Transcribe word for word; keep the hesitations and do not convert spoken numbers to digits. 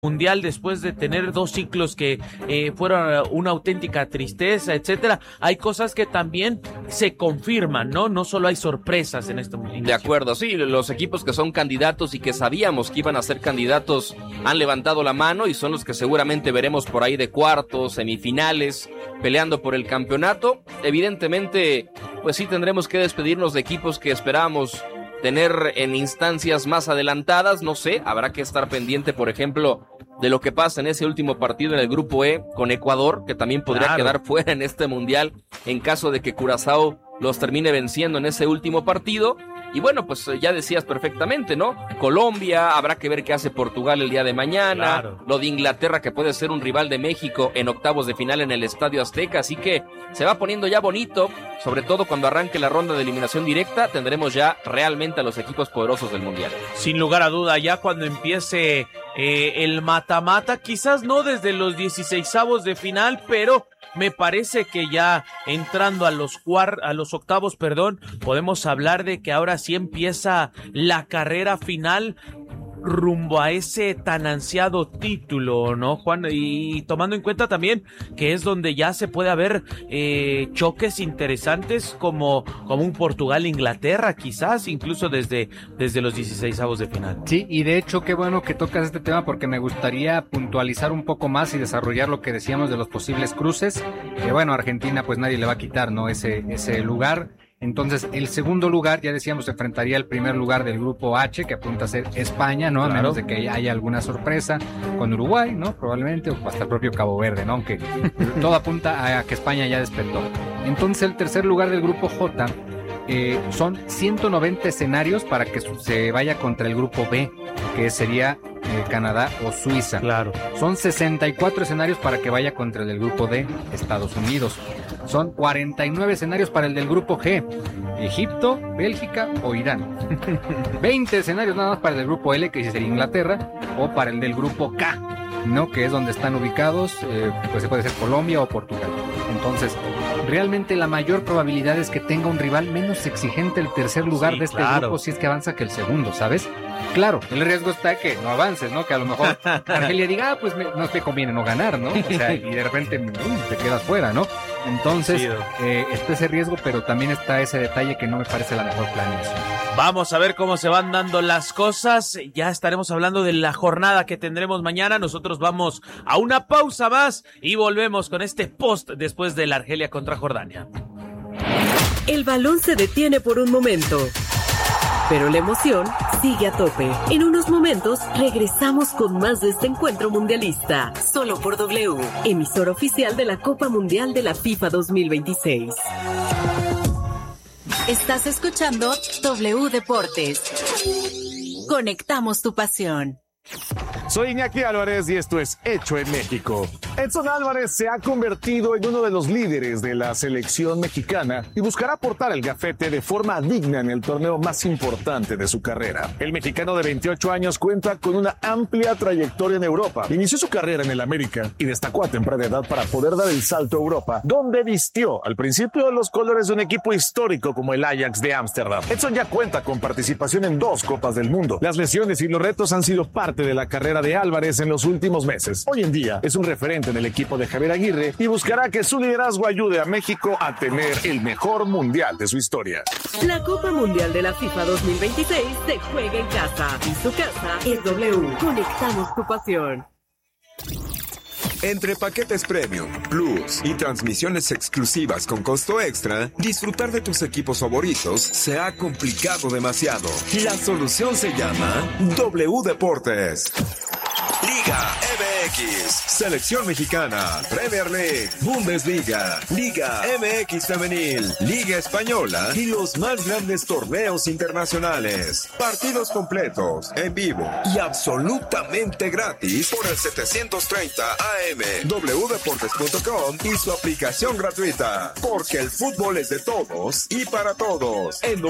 mundial después de tener dos ciclos que eh, fueron una auténtica tristeza, etcétera. Hay cosas que también se confirman, ¿no? No solo hay sorpresas en este mundial. De acuerdo, sí, los equipos que son candidatos y que sabíamos que iban a ser candidatos han levantado la mano y son los que seguramente veremos por ahí de cuartos, semifinales, peleando por el campeonato. Evidentemente, pues sí tendremos que despedirnos de equipos que esperábamos tener en instancias más adelantadas, no sé, habrá que estar pendiente, por ejemplo, de lo que pasa en ese último partido en el grupo E con Ecuador, que también podría claro. quedar fuera en este mundial en caso de que Curazao los termine venciendo en ese último partido. Y bueno, pues ya decías perfectamente, ¿no? Colombia, habrá que ver qué hace Portugal el día de mañana, claro. Lo de Inglaterra, que puede ser un rival de México en octavos de final en el Estadio Azteca, así que se va poniendo ya bonito, sobre todo cuando arranque la ronda de eliminación directa, tendremos ya realmente a los equipos poderosos del Mundial. Sin lugar a duda, ya cuando empiece eh, el mata-mata, quizás no desde los dieciseisavos de final, pero me parece que ya entrando a los cuar- a los octavos, perdón, podemos hablar de que ahora sí empieza la carrera final rumbo a ese tan ansiado título, ¿no, Juan? Y tomando en cuenta también que es donde ya se puede haber eh, choques interesantes como, como un Portugal-Inglaterra, quizás, incluso desde, desde los dieciseisavos de final. Sí, y de hecho qué bueno que tocas este tema porque me gustaría puntualizar un poco más y desarrollar lo que decíamos de los posibles cruces, que bueno, Argentina pues nadie le va a quitar, ¿no? Ese, ese lugar. Entonces, el segundo lugar, ya decíamos, se enfrentaría al primer lugar del grupo H, que apunta a ser España, ¿no? A claro. menos de que haya alguna sorpresa con Uruguay, ¿no? Probablemente, o hasta el propio Cabo Verde, ¿no? Aunque todo apunta a que España ya despertó. Entonces, el tercer lugar del grupo J, eh, son ciento noventa escenarios para que se vaya contra el grupo B, que sería eh, Canadá o Suiza. Claro. Son sesenta y cuatro escenarios para que vaya contra el del grupo D, Estados Unidos. Son cuarenta y nueve escenarios para el del grupo G, Egipto, Bélgica o Irán. veinte escenarios nada más para el del grupo L, que sería Inglaterra, o para el del grupo K, ¿no? Que es donde están ubicados, eh, pues se puede ser Colombia o Portugal. Entonces, realmente la mayor probabilidad es que tenga un rival menos exigente el tercer lugar sí, de este claro. grupo si es que avanza que el segundo, ¿sabes? Claro, el riesgo está que no avances, ¿no? Que a lo mejor Argelia diga, ah, pues me, no te conviene no ganar, ¿no? O sea, y de repente um, te quedas fuera, ¿no? Entonces, sí, eh, está ese riesgo, pero también está ese detalle que no me parece la mejor planeación. Vamos a ver cómo se van dando las cosas. Ya estaremos hablando de la jornada que tendremos mañana. Nosotros vamos a una pausa más y volvemos con este post después de la Argelia contra Jordania. El balón se detiene por un momento, pero la emoción sigue a tope. En unos momentos regresamos con más de este encuentro mundialista, solo por W, emisora oficial de la Copa Mundial de la FIFA dos mil veintiséis. Estás escuchando W Deportes. Conectamos tu pasión. Soy Iñaki Álvarez y esto es Hecho en México. Edson Álvarez se ha convertido en uno de los líderes de la selección mexicana y buscará portar el gafete de forma digna en el torneo más importante de su carrera. El mexicano de veintiocho años cuenta con una amplia trayectoria en Europa. Inició su carrera en el América y destacó a temprana edad para poder dar el salto a Europa, donde vistió al principio los colores de un equipo histórico como el Ajax de Ámsterdam. Edson ya cuenta con participación en dos Copas del Mundo. Las lesiones y los retos han sido parte de la carrera de Álvarez en los últimos meses. Hoy en día es un referente en el equipo de Javier Aguirre y buscará que su liderazgo ayude a México a tener el mejor mundial de su historia. La Copa Mundial de la FIFA dos mil veintiséis se juega en casa y su casa es W. Conectamos tu pasión. Entre paquetes premium, plus y transmisiones exclusivas con costo extra, disfrutar de tus equipos favoritos se ha complicado demasiado. La solución se llama W Deportes. Liga M X, Selección Mexicana, Premier League, Bundesliga, Liga M X Femenil, Liga Española y los más grandes torneos internacionales. Partidos completos, en vivo y absolutamente gratis por el setecientos treinta A M, w deportes punto com y su aplicación gratuita. Porque el fútbol es de todos y para todos. En